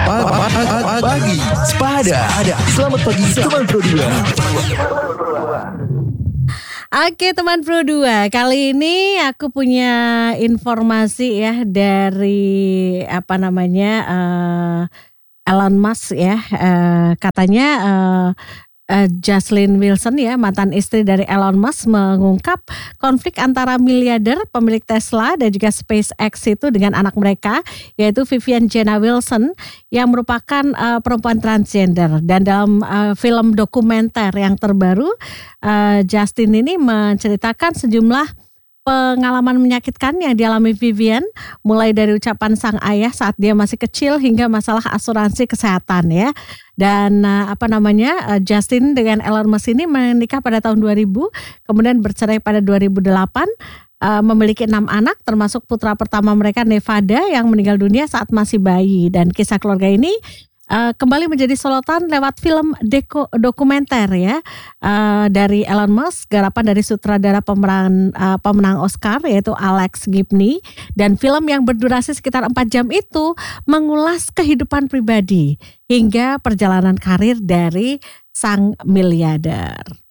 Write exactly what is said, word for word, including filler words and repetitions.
Pagi Sepada. Selamat pagi teman Pro dua. Oke teman Pro dua, kali ini aku punya informasi ya dari apa namanya uh, Elon Musk ya, uh, katanya uh, uh, Ghislaine Wilson ya, mantan istri dari Elon Musk, mengungkap konflik antara miliarder pemilik Tesla dan juga SpaceX itu dengan anak mereka, yaitu Vivian Jenna Wilson yang merupakan uh, perempuan transgender. Dan dalam uh, film dokumenter yang terbaru, uh, Justin ini menceritakan sejumlah pengalaman menyakitkan yang dialami Vivian, mulai dari ucapan sang ayah saat dia masih kecil hingga masalah asuransi kesehatan ya. Dan uh, apa namanya uh, Justin dengan Elon Musk ini menikah pada tahun dua ribu, kemudian bercerai pada dua ribu delapan, uh, memiliki enam anak termasuk putra pertama mereka Nevada yang meninggal dunia saat masih bayi. Dan kisah keluarga ini Uh, kembali menjadi sorotan lewat film deko, dokumenter ya uh, dari Elon Musk, garapan dari sutradara pemeran, uh, pemenang Oscar yaitu Alex Gibney. Dan film yang berdurasi sekitar empat jam itu mengulas kehidupan pribadi hingga perjalanan karir dari sang miliarder.